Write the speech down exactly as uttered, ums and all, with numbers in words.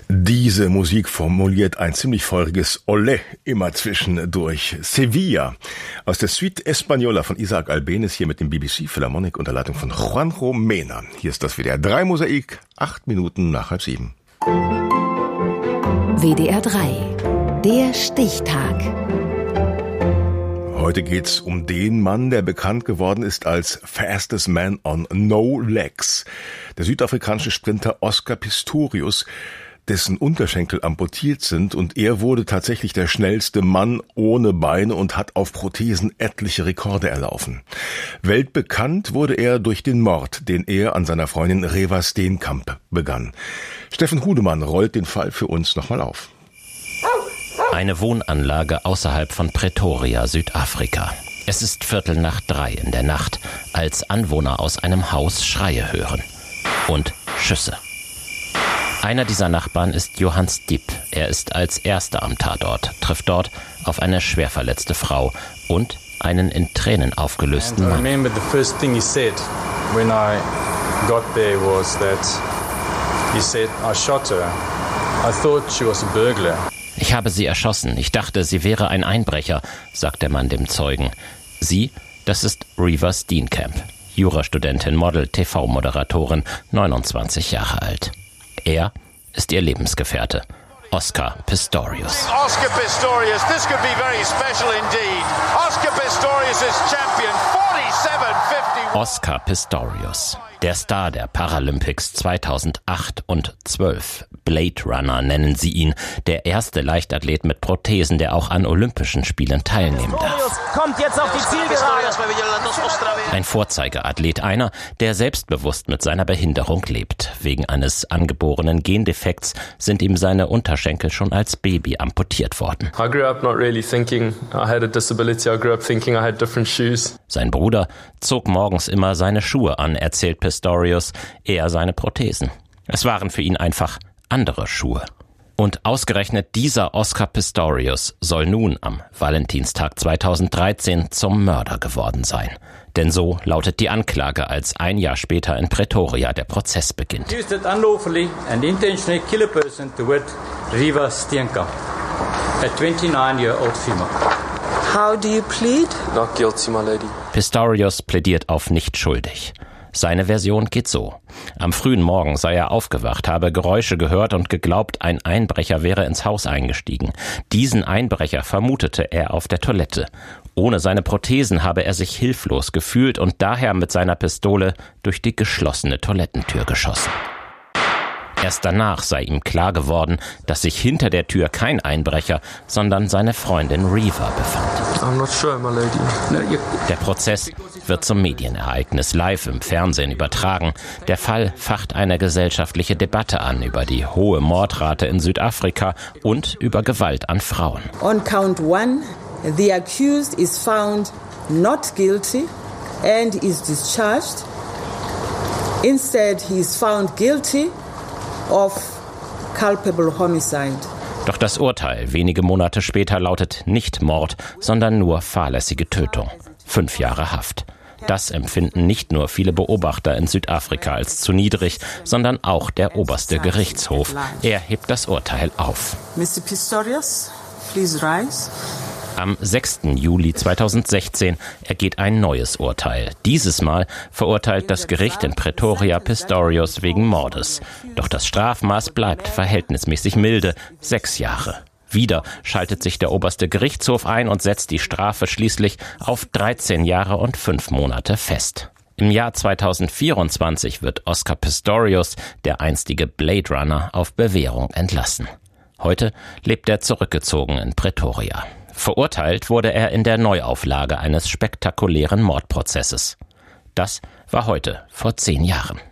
Diese Musik formuliert ein ziemlich feuriges Olé immer zwischendurch. Sevilla aus der Suite Española von Isaac Albéniz hier mit dem B B C Philharmonic unter Leitung von Juanjo Mena. Hier ist das W D R drei Mosaik, acht Minuten nach halb sieben. W D R drei, der Stichtag. Heute geht's um den Mann, der bekannt geworden ist als Fastest Man on No Legs. Der südafrikanische Sprinter Oscar Pistorius, dessen Unterschenkel amputiert sind, und er wurde tatsächlich der schnellste Mann ohne Beine und hat auf Prothesen etliche Rekorde erlaufen. Weltbekannt wurde er durch den Mord, den er an seiner Freundin Reeva Steenkamp begann. Steffen Hudemann rollt den Fall für uns nochmal auf. Eine Wohnanlage außerhalb von Pretoria, Südafrika. Es ist Viertel nach drei in der Nacht, als Anwohner aus einem Haus Schreie hören. Und Schüsse. Einer dieser Nachbarn ist Johann Stiep. Er ist als Erster am Tatort, trifft dort auf eine schwer verletzte Frau und einen in Tränen aufgelösten Mann. I remember the first thing he said when I got there was that he said I shot her. I thought she was a burglar. Ich habe sie erschossen. Ich dachte, sie wäre ein Einbrecher, sagt der Mann dem Zeugen. Sie, das ist Reeva Steenkamp, Jurastudentin, Model, T V-Moderatorin, neunundzwanzig Jahre alt. Er ist ihr Lebensgefährte, Oscar Pistorius. Oscar Pistorius, this could be very special indeed. Oscar Pistorius is champion forty-seven fifty. Oscar Pistorius, der Star der Paralympics zweitausendacht und zwölf. Blade Runner nennen sie ihn, der erste Leichtathlet mit Prothesen, der auch an Olympischen Spielen teilnehmen darf. Kommt jetzt auf die Zielgerade. Ein Vorzeigeathlet, einer, der selbstbewusst mit seiner Behinderung lebt. Wegen eines angeborenen Gendefekts sind ihm seine Unterschenkel schon als Baby amputiert worden. I grew up not really thinking I had a disability. I grew up thinking I had different shoes. Sein Bruder zog morgens immer seine Schuhe an, erzählt Pistorius, er seine Prothesen. Es waren für ihn einfach andere Schuhe. Und ausgerechnet dieser Oscar Pistorius soll nun am Valentinstag zweitausenddreizehn zum Mörder geworden sein. Denn so lautet die Anklage, als ein Jahr später in Pretoria der Prozess beginnt. Used it unlawfully and intentionally kill a person to wit Reeva Steenkamp, a twenty-nine-year-old female. How do you plead? Not guilty, my lady. Pistorius plädiert auf nicht schuldig. Seine Version geht so. Am frühen Morgen sei er aufgewacht, habe Geräusche gehört und geglaubt, ein Einbrecher wäre ins Haus eingestiegen. Diesen Einbrecher vermutete er auf der Toilette. Ohne seine Prothesen habe er sich hilflos gefühlt und daher mit seiner Pistole durch die geschlossene Toilettentür geschossen. Erst danach sei ihm klar geworden, dass sich hinter der Tür kein Einbrecher, sondern seine Freundin Reeva befand. I'm not sure, my lady. Der Prozess wird zum Medienereignis live im Fernsehen übertragen. Der Fall facht eine gesellschaftliche Debatte an über die hohe Mordrate in Südafrika und über Gewalt an Frauen. On count one, the accused is found not guilty and is discharged. Instead, he is found guilty of culpable homicide. Doch das Urteil wenige Monate später lautet nicht Mord, sondern nur fahrlässige Tötung. Fünf Jahre Haft. Das empfinden nicht nur viele Beobachter in Südafrika als zu niedrig, sondern auch der oberste Gerichtshof. Er hebt das Urteil auf. Mister Pistorius, please rise. Am sechsten Juli zweitausendsechzehn ergeht ein neues Urteil. Dieses Mal verurteilt das Gericht in Pretoria Pistorius wegen Mordes. Doch das Strafmaß bleibt verhältnismäßig milde, sechs Jahre. Wieder schaltet sich der oberste Gerichtshof ein und setzt die Strafe schließlich auf dreizehn Jahre und fünf Monate fest. Im Jahr zweitausendvierundzwanzig wird Oscar Pistorius, der einstige Blade Runner, auf Bewährung entlassen. Heute lebt er zurückgezogen in Pretoria. Verurteilt wurde er in der Neuauflage eines spektakulären Mordprozesses. Das war heute vor zehn Jahren.